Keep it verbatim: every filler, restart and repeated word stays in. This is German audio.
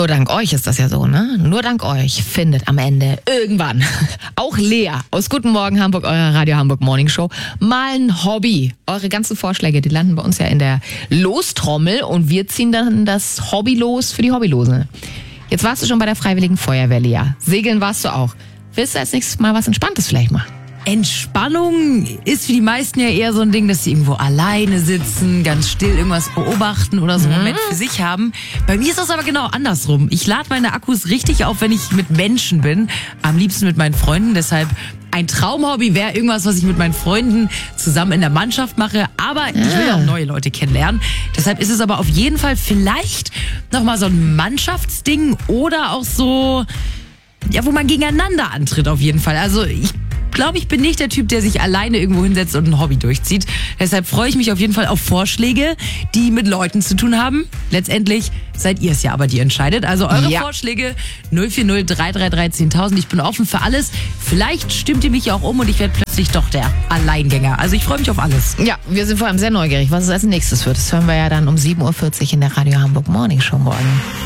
Nur dank euch ist das ja so, ne? Nur dank euch findet am Ende irgendwann auch Lea aus Guten Morgen Hamburg, eurer Radio Hamburg Morning Show, mal ein Hobby. Eure ganzen Vorschläge, die landen bei uns ja in der Lostrommel und wir ziehen dann das Hobby los für die Hobbylose. Jetzt warst du schon bei der Freiwilligen Feuerwehr, Lea. Segeln warst du auch. Willst du als nächstes mal was Entspanntes vielleicht machen? Entspannung ist für die meisten ja eher so ein Ding, dass sie irgendwo alleine sitzen, ganz still irgendwas beobachten oder so einen Moment für sich haben. Bei mir ist das aber genau andersrum. Ich lade meine Akkus richtig auf, wenn ich mit Menschen bin. Am liebsten mit meinen Freunden. Deshalb ein Traumhobby wäre irgendwas, was ich mit meinen Freunden zusammen in der Mannschaft mache. Aber ich will auch neue Leute kennenlernen. Deshalb ist es aber auf jeden Fall vielleicht nochmal so ein Mannschaftsding oder auch so, ja, wo man gegeneinander antritt auf jeden Fall. Also ich glaube, ich bin nicht der Typ, der sich alleine irgendwo hinsetzt und ein Hobby durchzieht. Deshalb freue ich mich auf jeden Fall auf Vorschläge, die mit Leuten zu tun haben. Letztendlich seid ihr es ja aber, die entscheidet. Also eure ja. Vorschläge null vier null drei drei drei zehntausend. Ich bin offen für alles. Vielleicht stimmt ihr mich ja auch um und ich werde plötzlich doch der Alleingänger. Also ich freue mich auf alles. Ja, wir sind vor allem sehr neugierig, was es als nächstes wird. Das hören wir ja dann um sieben Uhr vierzig in der Radio Hamburg Morning Show morgen.